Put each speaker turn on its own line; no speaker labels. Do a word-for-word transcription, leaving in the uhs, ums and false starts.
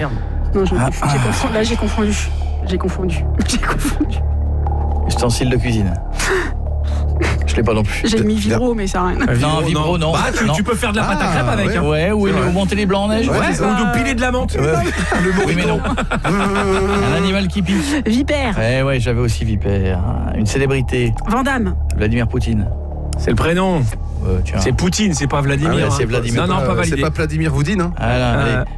Merde. Non, je...
Ah,
j'ai confondu. Là, j'ai confondu. J'ai confondu. J'ai confondu.
Ustensile de cuisine. Je l'ai pas non plus.
J'ai mis vibro, mais ça n'a rien.
Euh, non, vibro, non.
Bah, tu,
non.
tu peux faire de la pâte à crêpe
Ah,
avec.
ouais.
Hein.
Ouais, ou une- ou monter les blancs en neige.
Ouais,
Ouais,
ou de piler de la menthe.
Ouais. Le
Oui, mais non. Un animal qui pique.
Vipère.
Ouais, ouais, j'avais aussi vipère. Une célébrité.
Vandame.
Vladimir Poutine.
C'est le prénom.
Euh, tiens.
C'est Poutine, c'est pas Vladimir.
Ah ouais,
hein.
c'est Vladimir.
Non, non, pas
Euh,
validé.
C'est pas Vladimir Voudine, hein.
Ah, là,
Euh,
allez.